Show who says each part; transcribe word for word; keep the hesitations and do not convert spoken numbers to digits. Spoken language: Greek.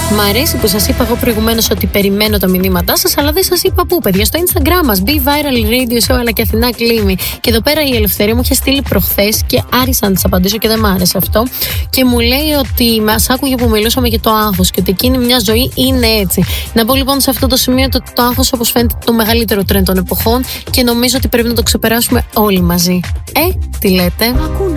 Speaker 1: Μ' αρέσει που σας είπα εγώ προηγουμένως ότι περιμένω τα μηνύματά σας, αλλά δεν σας είπα πού, παιδιά. Στο Instagram μας, Be Viral Radio Show, αλλά και Αθηνά Κλίμη. Και εδώ πέρα η Ελευθερία μου είχε στείλει προχθές και άρισα να της απαντήσω και δεν μ' άρεσε αυτό. Και μου λέει ότι μας άκουγε που μιλούσαμε για το άγχος και ότι εκείνη μια ζωή είναι έτσι. Να πω λοιπόν σε αυτό το σημείο ότι το άγχος, όπως φαίνεται, το μεγαλύτερο τρέντ των εποχών και νομίζω ότι πρέπει να το ξεπεράσουμε όλοι μαζί. Ε, τι λέτε?